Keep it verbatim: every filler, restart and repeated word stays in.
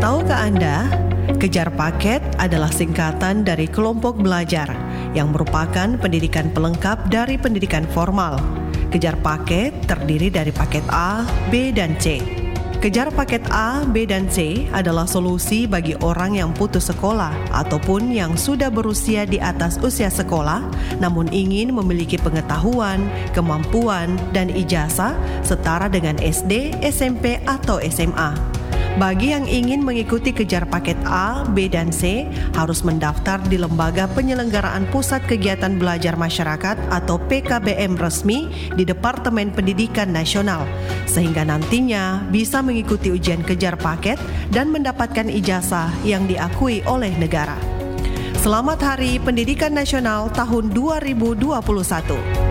Tahukah Anda, Kejar Paket adalah singkatan dari kelompok belajar yang merupakan pendidikan pelengkap dari pendidikan formal. Kejar Paket terdiri dari paket A, B, dan C. Kejar Paket A, B, dan C adalah solusi bagi orang yang putus sekolah ataupun yang sudah berusia di atas usia sekolah namun ingin memiliki pengetahuan, kemampuan, dan ijazah setara dengan S D, S M P, atau S M A. Bagi yang ingin mengikuti Kejar Paket A, B, dan C, harus mendaftar di Lembaga Penyelenggaraan Pusat Kegiatan Belajar Masyarakat atau P K B M resmi di Departemen Pendidikan Nasional, sehingga nantinya bisa mengikuti ujian Kejar Paket dan mendapatkan ijazah yang diakui oleh negara. Selamat Hari Pendidikan Nasional tahun dua ribu dua puluh satu.